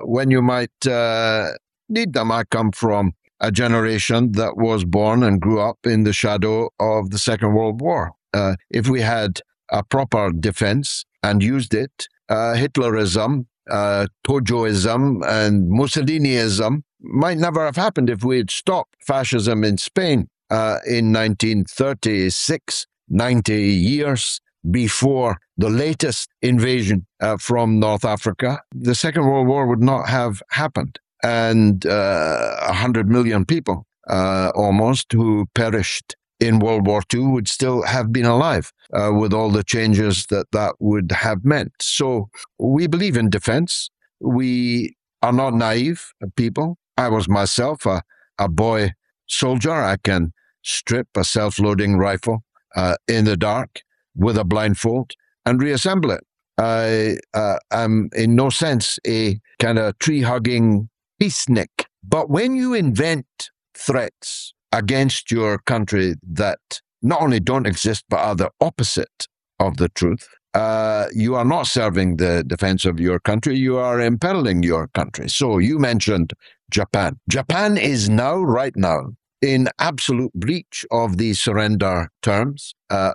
when you might need them. I come from a generation that was born and grew up in the shadow of the Second World War. If we had a proper defense and used it, Hitlerism, Tojoism, and Mussolinism might never have happened if we had stopped fascism in Spain in 1936, 90 years before the latest invasion from North Africa. The Second World War would not have happened. And 100 million people almost who perished in World War II would still have been alive with all the changes that would have meant. So we believe in defense. We are not naive people. I was myself a boy soldier. I can strip a self-loading rifle in the dark with a blindfold and reassemble it. I am in no sense a kind of tree-hugging peacenik. But when you invent threats against your country that not only don't exist but are the opposite of the truth, you are not serving the defense of your country, you are imperiling your country. So you mentioned Japan. Japan is now, right now, in absolute breach of the surrender terms of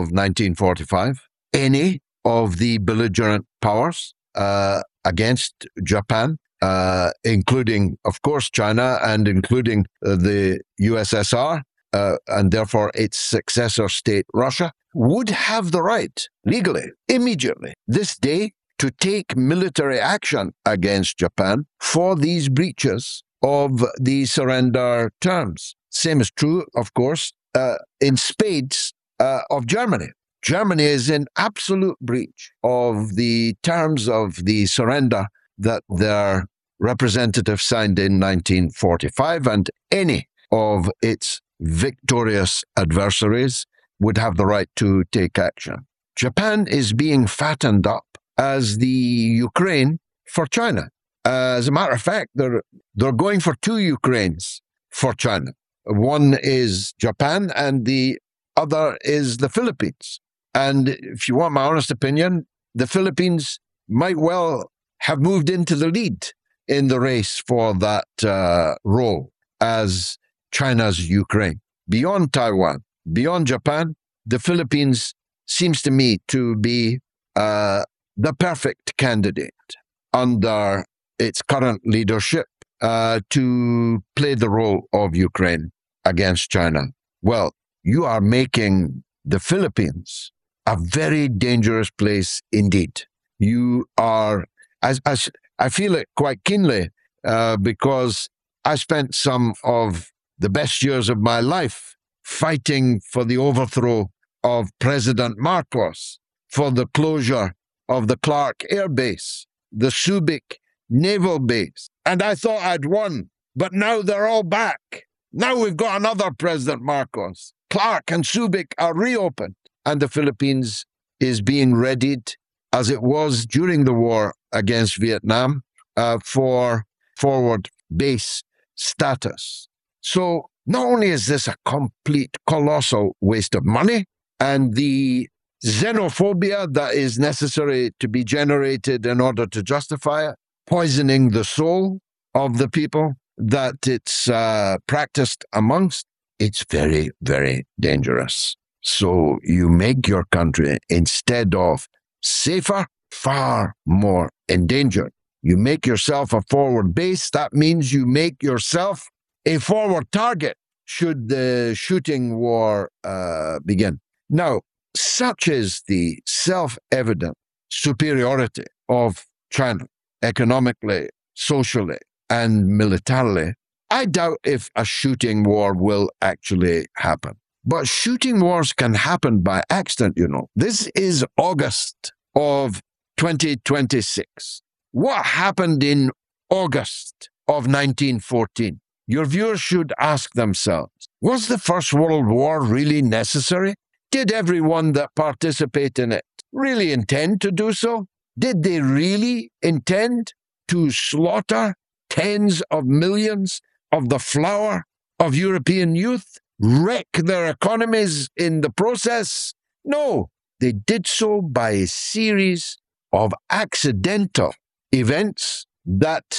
1945. Any of the belligerent powers against Japan, including, of course, China and including the USSR, and therefore its successor state, Russia, would have the right, legally, immediately, this day, to take military action against Japan for these breaches of the surrender terms. Same is true, of course, in spades of Germany. Germany is in absolute breach of the terms of the surrender that their representative signed in 1945, and any of its victorious adversaries would have the right to take action. Japan is being fattened up as the Ukraine for China. As a matter of fact, they're going for two Ukraines for China. One is Japan and the other is the Philippines. And if you want my honest opinion, the Philippines might well have moved into the lead in the race for that role as China's Ukraine. Beyond Taiwan, beyond Japan, the Philippines seems to me to be the perfect candidate under its current leadership to play the role of Ukraine against China. Well, you are making the Philippines a very dangerous place indeed. You are, as I feel it quite keenly, because I spent some of the best years of my life fighting for the overthrow of President Marcos, for the closure of the Clark Air Base, the Subic Naval Base. And I thought I'd won, but now they're all back. Now we've got another President Marcos. Clark and Subic are reopened, and the Philippines is being readied, as it was during the war against Vietnam, for forward base status. So not only is this a complete colossal waste of money and the xenophobia that is necessary to be generated in order to justify it, poisoning the soul of the people that it's practiced amongst, it's very, very dangerous. So you make your country, instead of safer, far more endangered. You make yourself a forward base. That means you make yourself a forward target should the shooting war begin. Now, such is the self-evident superiority of China, economically, socially, and militarily. I doubt if a shooting war will actually happen. But shooting wars can happen by accident, you know. This is August of 2026. What happened in August of 1914? Your viewers should ask themselves, was the First World War really necessary? Did everyone that participated in it really intend to do so? Did they really intend to slaughter tens of millions of the flower of European youth? Wreck their economies in the process? No, they did so by a series of accidental events that